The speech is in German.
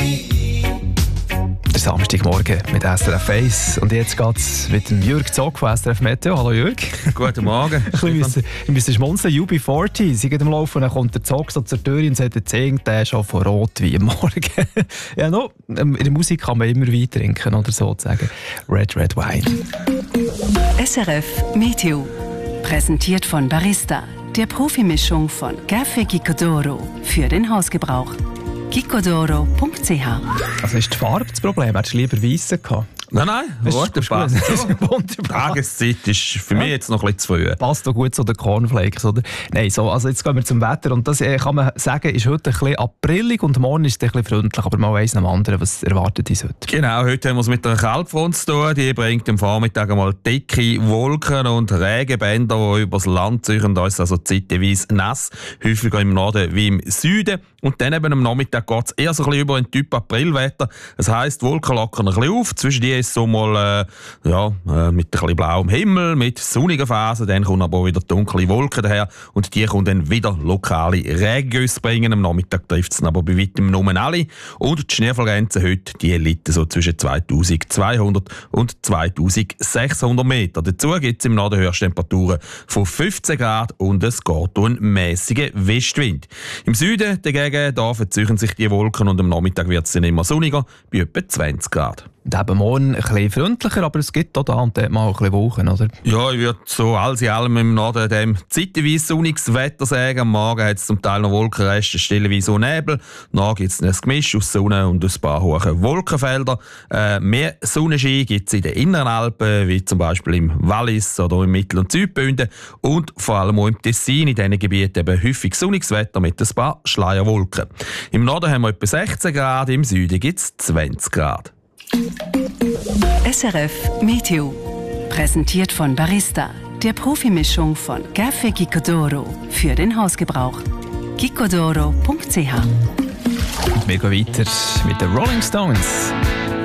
Der Samstagmorgen mit SRF 1. Und jetzt geht es mit dem Jürg Zog von SRF Meteo. Hallo Jürg. Guten Morgen. Wir müssen schmunzeln. UB40, sie geht am Laufen, dann kommt der Zog so zur Tür und sagt, der ist schon von rot wie am Morgen. Ja, no, in der Musik kann man immer Wein trinken, oder sozusagen. Red Wine. SRF Meteo. Präsentiert von Barista, der Profimischung von Café Gicodoro für den Hausgebrauch. gicodoro.ch. Also ist die Farbe das Problem? Hättest du lieber Weissen gehabt? Nein, rote passt. Wunderbar. Tageszeit ist für mich jetzt noch ein bisschen zu früh. Passt doch gut zu den Cornflakes, oder? Nein, so, also jetzt gehen wir zum Wetter und das kann man sagen, ist heute ein bisschen aprillig und morgen ist es ein bisschen freundlich, aber mal eins nach dem anderen. Was erwartet uns heute? Genau, heute haben wir es mit einer Kaltfront zu tun. Die bringt am Vormittag einmal dicke Wolken und Regenbänder, die über das Land ziehen. Da ist also zeitweise nass, häufiger im Norden wie im Süden. Und dann eben am Nachmittag geht es eher so ein bisschen über ein Typ Aprilwetter. Das heisst, die Wolken lockern ein bisschen auf. Zwischen die ist so mal mit ein bisschen blauem Himmel, mit sonnigen Phasen. Dann kommen aber wieder dunkle Wolken daher. Und die können dann wieder lokale Regengüsse bringen. Am Nachmittag trifft es dann aber bei weitem nur alle. Und die Schneefallgrenze heute, die liegt so zwischen 2200 und 2600 Meter. Dazu gibt es im Norden Höchsttemperaturen von 15 Grad und es geht einen mäßigen Westwind. Im Süden dagegen da verziehen sich die Wolken und am Nachmittag wird es dann immer sonniger, bei etwa 20 Grad. Und eben morgen ein bisschen freundlicher, aber es gibt auch da und dort mal ein bisschen Wolken, oder? Ja, ich würde so alles in allem im Norden dem zeitweise sonniges Wetter sagen. Am Morgen hat es zum Teil noch Wolkenreste, stellenweise auch Nebel. Dann gibt es ein Gemisch aus Sonne und ein paar hohe Wolkenfelder. Mehr Sonnenschein gibt es in den inneren Alpen, wie zum Beispiel im Wallis oder im Mittel- und Südbünden. Und vor allem auch im Tessin, in diesen Gebieten eben häufig sonniges Wetter mit ein paar Schleierwolken. Im Norden haben wir etwa 16 Grad, im Süden gibt es 20 Grad. SRF Meteo. Präsentiert von Barista, der Profimischung von Café Gicodoro für den Hausgebrauch. gicodoro.ch. Wir gehen weiter mit den Rolling Stones.